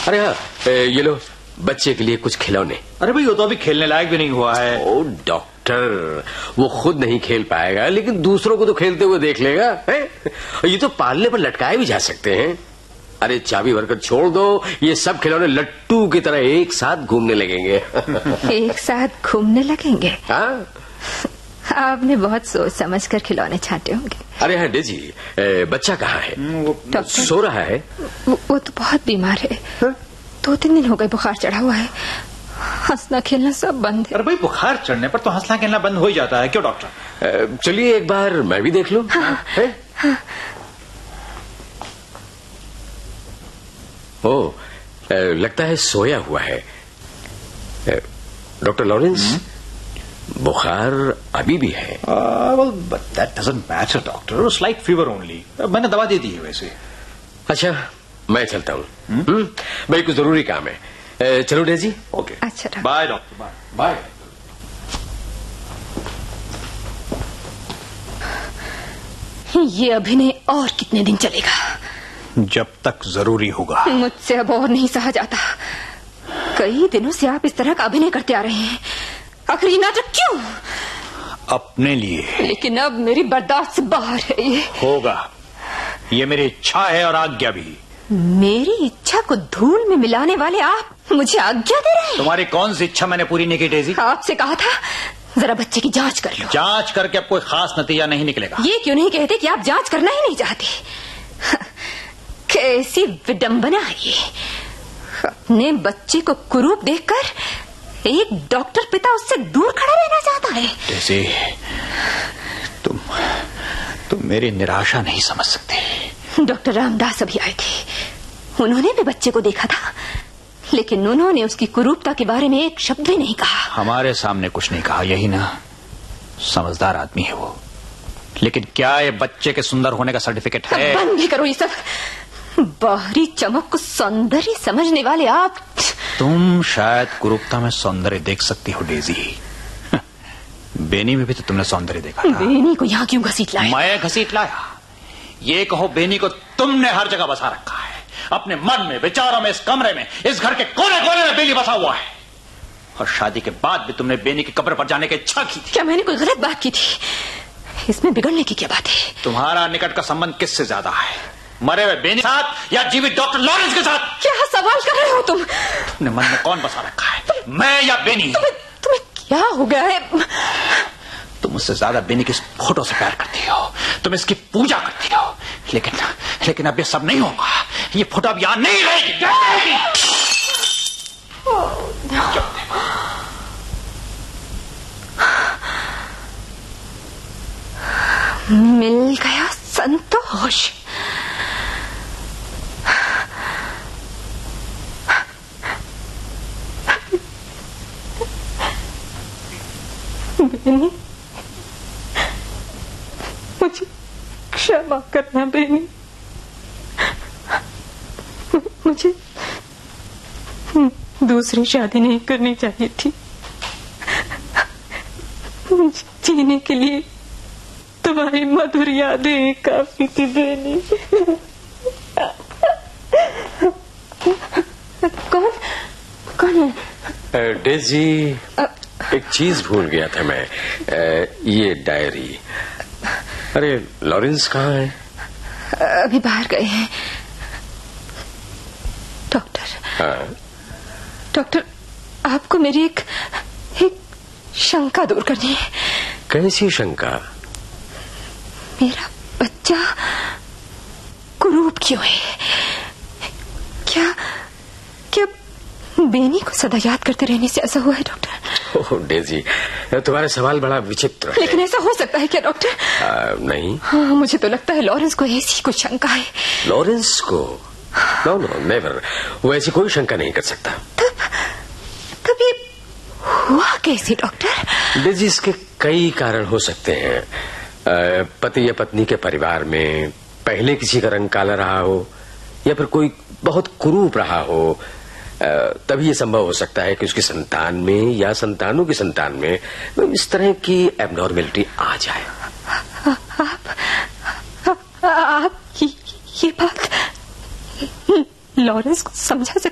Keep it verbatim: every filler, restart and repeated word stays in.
अरे हाँ, ये लो बच्चे के लिए कुछ खिलौने। अरे भाई वो तो अभी खेलने लायक भी नहीं हुआ है। ओ डॉक्टर, वो खुद नहीं खेल पाएगा लेकिन दूसरों को तो खेलते हुए देख लेगा है? ये तो पालने पर लटकाए भी जा सकते हैं। अरे चाबी भरकर छोड़ दो, ये सब खिलौने लट्टू की तरह एक साथ घूमने लगेंगे। एक साथ घूमने लगेंगे? हाँ, आपने बहुत सोच समझ कर खिलौने छांटे होंगे। अरे हाँ डेजी, बच्चा कहाँ है? वो सो रहा है? वो, वो तो बहुत बीमार है, हा? दो तीन दिन हो गए बुखार चढ़ा हुआ है, हंसना खेलना सब बंद है। अरे भाई बुखार चढ़ने पर तो हंसना खेलना बंद हो ही जाता है, क्यों डॉक्टर? चलिए एक बार मैं भी देख लूं। हाँ, हाँ। ओ, लगता है सोया हुआ है। डॉक्टर लॉरेंस, बुखार अभी भी है? well, but that doesn't matter, doctor, slight fever only. मैंने दवा दे दी है वैसे। अच्छा मैं चलता हूँ, भाई कुछ जरूरी काम है। चलो डेजी। ओके, अच्छा बाय डॉक्टर, बाय बाय। ये अभिनय और कितने दिन चलेगा? जब तक जरूरी होगा। मुझसे अब और नहीं सहा जाता। कई दिनों से आप इस तरह का अभिनय करते आ रहे हैं, आखिर ये नाटक क्यों? अपने लिए। लेकिन अब मेरी बर्दाश्त से बाहर है ये। होगा, ये मेरी इच्छा है और आज्ञा भी। मेरी इच्छा को धूल में मिलाने वाले आप मुझे आज्ञा दे रहे हैं? तुम्हारी कौन सी इच्छा मैंने पूरी नहीं की डेजी? आपसे कहा था जरा बच्चे की जांच कर लो। जांच करके अब कोई खास नतीजा नहीं निकलेगा। ये क्यों नहीं कहते कि आप जांच करना ही नहीं चाहते? कैसी विडंबना है ये। अपने बच्चे को कुरूप देखकर एक डॉक्टर पिता उससे दूर खड़ा रहना चाहता है। जैसे तुम तुम मेरी निराशा नहीं समझ सकते। डॉक्टर रामदास अभी आए थे, उन्होंने भी बच्चे को देखा था, लेकिन उन्होंने उसकी कुरूपता के बारे में एक शब्द भी नहीं कहा। हमारे सामने कुछ नहीं कहा, यही ना? समझदार आदमी है वो। लेकिन क्या ये बच्चे के सुंदर होने का सर्टिफिकेट है? बंद भी करो ये सब। बाहरी चमक को सौंदर्य समझने वाले आप। तुम शायद कुरूपता में सौंदर्य देख सकती हो डेजी। बेनी में भी तो तुमने सौंदर्य देखा था। बेनी को यहाँ क्यों घसीट लाया? मैं घसीट लाया? ये कहो बेनी को तुमने हर जगह बसा रखा है, अपने मन में, विचारों में, इस कमरे में, इस घर के कोने कोने में बेनी बसा हुआ है। और शादी के बाद भी तुमने बेनी की कब्र पर जाने की इच्छा की थी। क्या मैंने कोई गलत बात की थी? इसमें बिगड़ने की क्या बात है? तुम्हारा निकट का संबंध किससे ज्यादा है, मरे हुए बेनी के साथ या जीवित डॉक्टर लॉरेंस के साथ? क्या सवाल कर रहे हो तुम? तुमने मन में कौन बसा रखा है, मैं या बेनी? तुम्हें, तुम्हें क्या हो गया है? तुम मुझसे ज्यादा बेनी की इस फोटो से प्यार करती हो, तुम इसकी पूजा करती हो, लेकिन लेकिन अब ये सब नहीं होगा। ये फोटो अब यहां नहीं रहेगी। मिल गया संतोष। बेनी, मुझे क्षमा करना बेनी। मुझे दूसरी शादी नहीं करनी चाहिए थी। मुझे जीने के लिए तुम्हारी मधुर यादें काफी थी बेनी। कौन कौन है? डेजी, एक चीज भूल गया था मैं। ये डायरी। अरे लॉरेंस कहाँ है? अभी बाहर गए हैं। डॉक्टर, हाँ? डॉक्टर, आपको मेरी एक एक शंका दूर करनी है। कैसी शंका? मेरा बच्चा कुरूप क्यों है? क्या क्या बेनी को सदा याद करते रहने से ऐसा हुआ है डॉक्टर? ओह डेजी, तुम्हारा सवाल बड़ा विचित्र है। लेकिन ऐसा हो सकता है क्या डॉक्टर? आ, नहीं। हाँ, मुझे तो लगता है लॉरेंस को ऐसी कुछ शंका है। लॉरेंस को? नो नो नेवर, वो ऐसी कोई शंका नहीं कर सकता। तब तब ये हुआ कैसे डॉक्टर? डेजी, इसके कई कारण हो सकते हैं। आ, पति या पत्नी के परिवार में पहले किसी का रंग काला रहा हो, या फिर कोई बहुत कुरूप रहा हो, तभी ये संभव हो सकता है कि उसकी संतान में या संतानों की संतान में इस तरह की एबनॉर्मेलिटी आ जाए। आप, आप, आप ये, ये बात लॉरेंस को समझा सकते